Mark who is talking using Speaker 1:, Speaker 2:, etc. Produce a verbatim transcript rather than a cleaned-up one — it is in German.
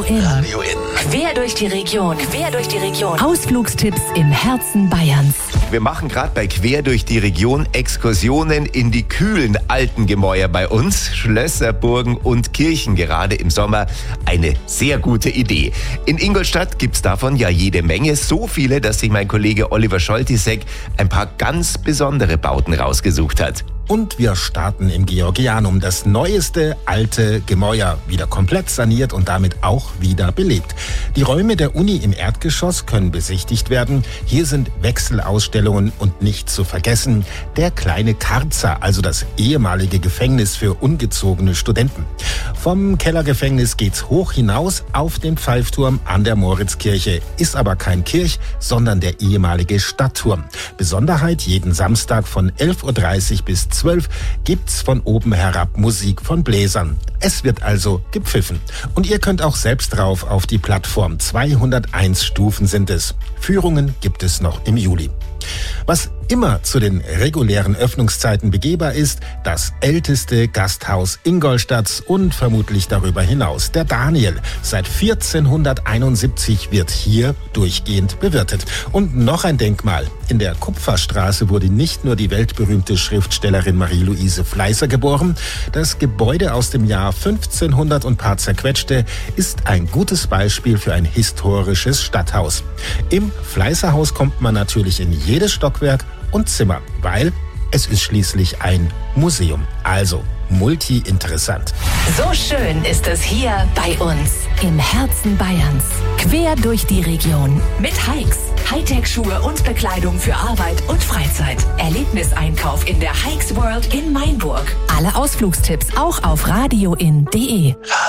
Speaker 1: in.
Speaker 2: Radio in.
Speaker 1: Quer durch die Region. Quer durch die Region. Ausflugstipps im Herzen Bayerns.
Speaker 2: Wir machen gerade bei Quer durch die Region Exkursionen in die kühlen alten Gemäuer bei uns. Schlösser, Burgen und Kirchen gerade im Sommer. Eine sehr gute Idee. In Ingolstadt gibt's davon ja jede Menge. So viele, dass sich mein Kollege Oliver Scholtisek ein paar ganz besondere Bauten rausgesucht hat.
Speaker 3: Und wir starten im Georgianum, das neueste alte Gemäuer, wieder komplett saniert und damit auch wieder belebt. Die Räume der Uni im Erdgeschoss können besichtigt werden. Hier sind Wechselausstellungen und nicht zu vergessen der kleine Karzer, also das ehemalige Gefängnis für ungezogene Studenten. Vom Kellergefängnis geht's hoch hinaus auf den Pfeifturm an der Moritzkirche. Ist aber kein Kirch, sondern der ehemalige Stadtturm. Besonderheit: jeden Samstag von elf Uhr dreißig bis zwölf gibt's von oben herab Musik von Bläsern. Es wird also gepfiffen. Und ihr könnt auch selbst rauf auf die Plattform. zweihunderteins Stufen sind es. Führungen gibt es noch im Juli. Was immer zu den regulären Öffnungszeiten begehbar ist, das älteste Gasthaus Ingolstadts und vermutlich darüber hinaus, der Daniel. Seit vierzehnhunderteinundsiebzig wird hier durchgehend bewirtet. Und noch ein Denkmal. In der Kupferstraße wurde nicht nur die weltberühmte Schriftstellerin Marie-Louise Fleißer geboren. Das Gebäude aus dem Jahr fünfzehnhundert und paar zerquetschte ist ein gutes Beispiel für ein historisches Stadthaus. Im Fleißerhaus kommt man natürlich in jedes Stockwerk und Zimmer, weil es ist schließlich ein Museum. Also multi-interessant.
Speaker 1: So schön ist es hier bei uns im Herzen Bayerns. Quer durch die Region mit Hikes. Hightech-Schuhe und Bekleidung für Arbeit und Freizeit. Erlebniseinkauf in der Hikes World in Mainburg. Alle Ausflugstipps auch auf radioin punkt de.